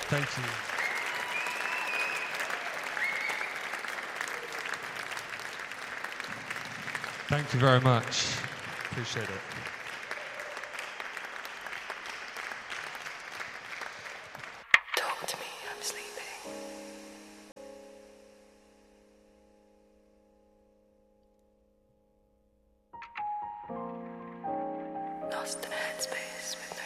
Thank you. Thank you very much. Appreciate it. Talk to me, I'm sleeping. Lost in a headspace with no